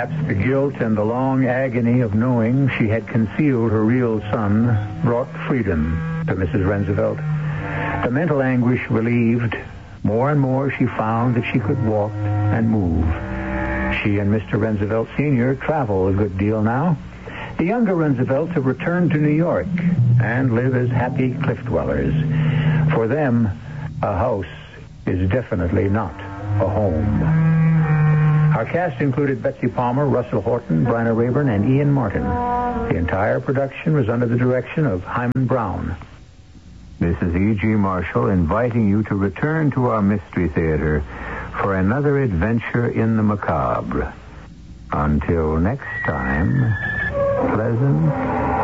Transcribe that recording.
Perhaps the guilt and the long agony of knowing she had concealed her real son brought freedom to Mrs. Roosevelt. The mental anguish relieved, more and more she found that she could walk and move. She and Mr. Roosevelt Sr. travel a good deal now. The younger Roosevelts have returned to New York and live as happy cliff dwellers. For them, a house is definitely not a home. Our cast included Betsy Palmer, Russell Horton, Bryna Rayburn, and Ian Martin. The entire production was under the direction of Hyman Brown. This is E.G. Marshall inviting you to return to our Mystery Theater for another adventure in the macabre. Until next time, pleasant